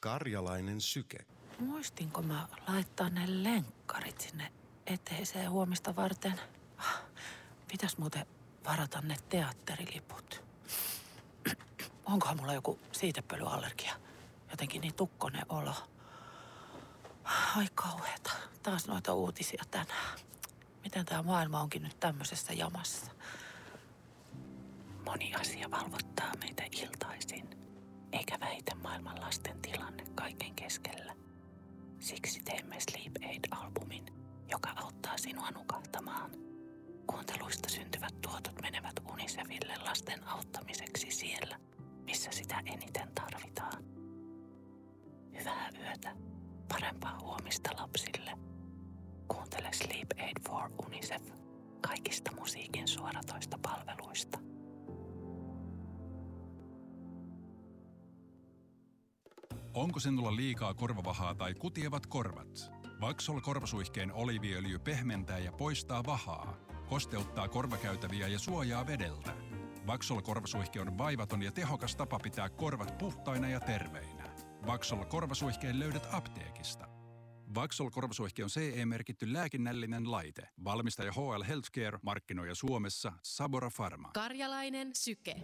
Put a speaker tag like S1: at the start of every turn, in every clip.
S1: Karjalainen syke.
S2: Muistinko mä laittaa ne lenkkarit sinne eteiseen huomista varten? Pitäis muuten varata ne teatteriliput. Onkohan mulla joku siitepölyallergia? Jotenkin niin tukkonen olo. Ai kauheeta. Taas noita uutisia tänään. Miten tää maailma onkin nyt tämmöisessä jamassa? Moni asia valvottaa meitä iltaisin, eikä väitä maailman lasten tilanne kaiken keskellä. Siksi teemme Sleep Aid-albumin, joka auttaa sinua nukahtamaan. Kuunteluista syntyvät tuotot menevät UNICEFille lasten auttamiseksi siellä, missä sitä eniten tarvitaan. Hyvää yötä, parempaa huomista lapsille. Kuuntele Sleep Aid for UNICEF kaikista musiikin suoratoista palveluista.
S3: Onko sinulla liikaa korvavahaa tai kutievat korvat? Vaxol korvasuihkeen oliiviöljy pehmentää ja poistaa vahaa, kosteuttaa korvakäytäviä ja suojaa vedeltä. Vaxol korvasuihke on vaivaton ja tehokas tapa pitää korvat puhtaina ja terveinä. Vaxol korvasuihkeen löydät apteekista. Vaxol korvasuihke on CE-merkitty lääkinnällinen laite. Valmistaja HL Healthcare, markkinoija Suomessa Sabora Pharma.
S4: Karjalainen syke.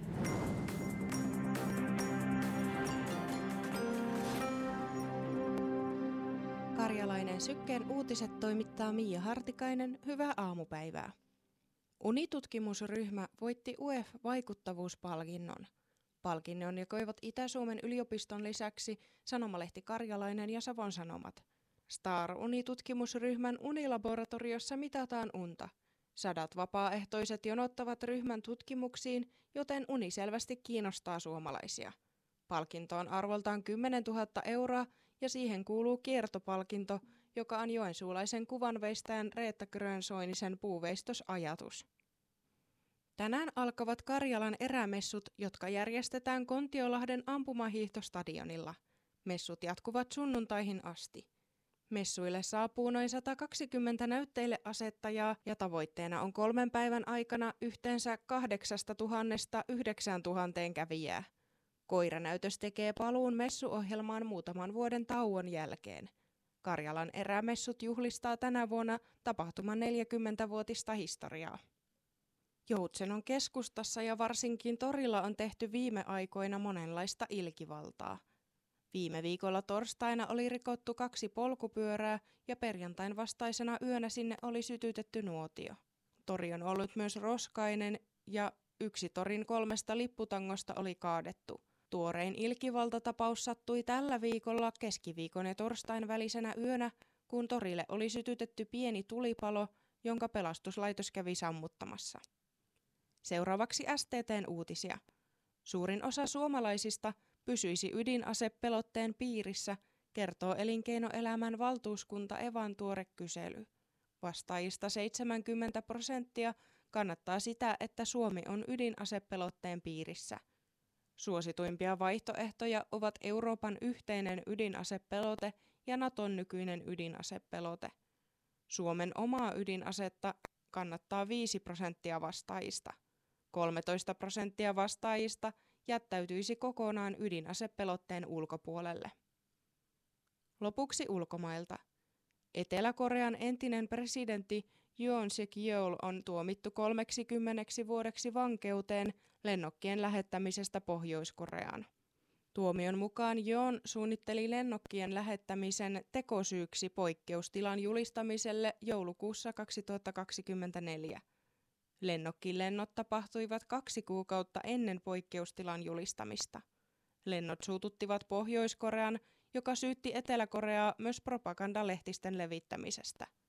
S5: Karjalainen sykkeen uutiset toimittaa Miia Hartikainen. Hyvää aamupäivää. Unitutkimusryhmä voitti UF-vaikuttavuuspalkinnon. Palkinnon jakoivat Itä-Suomen yliopiston lisäksi sanomalehti Karjalainen ja Savon Sanomat. STAR-unitutkimusryhmän unilaboratoriossa mitataan unta. 100 vapaaehtoiset jonottavat ryhmän tutkimuksiin, joten uni selvästi kiinnostaa suomalaisia. Palkinto on arvoltaan 10 000 euroa ja siihen kuuluu kiertopalkinto, joka on joensuulaisen kuvanveistäjän Reetta Grönsoinisen puuveistosajatus. Tänään alkavat Karjalan erämessut, jotka järjestetään Kontiolahden ampumahiihtostadionilla. Messut jatkuvat sunnuntaihin asti. Messuille saapuu noin 120 näytteileasettajaa ja tavoitteena on 3 päivän aikana yhteensä 8 000 9 000 kävijää. Koiranäytös tekee paluun messuohjelmaan muutaman vuoden tauon jälkeen. Karjalan erämessut juhlistaa tänä vuonna tapahtuman 40-vuotista historiaa. Joutsenon keskustassa ja varsinkin torilla on tehty viime aikoina monenlaista ilkivaltaa. Viime viikolla torstaina oli rikottu 2 polkupyörää ja perjantain vastaisena yönä sinne oli sytytetty nuotio. Tori on ollut myös roskainen ja 1 torin 3 lipputangosta oli kaadettu. Tuorein ilkivaltatapaus sattui tällä viikolla keskiviikon ja torstain välisenä yönä, kun torille oli sytytetty pieni tulipalo, jonka pelastuslaitos kävi sammuttamassa. Seuraavaksi STT:n uutisia. Suurin osa suomalaisista pysyisi ydinasepelotteen piirissä, kertoo Elinkeinoelämän valtuuskunta Evan tuore kysely. Vastaajista 70% kannattaa sitä, että Suomi on ydinasepelotteen piirissä. Suosituimpia vaihtoehtoja ovat Euroopan yhteinen ydinasepelote ja Naton nykyinen ydinasepelote. Suomen omaa ydinasetta kannattaa 5% vastaajista. 13% vastaajista jättäytyisi kokonaan ydinasepelotteen ulkopuolelle. Lopuksi ulkomailta. Etelä-Korean entinen presidentti Yoon Suk-yeol on tuomittu 30 vuodeksi vankeuteen lennokkien lähettämisestä Pohjois-Koreaan. Tuomion mukaan Yoon suunnitteli lennokkien lähettämisen tekosyyksi poikkeustilan julistamiselle joulukuussa 2024. Lennokkilennot tapahtuivat 2 kuukautta ennen poikkeustilan julistamista. Lennot suututtivat Pohjois-Korean, joka syytti Etelä-Koreaa myös propagandalehtisten levittämisestä.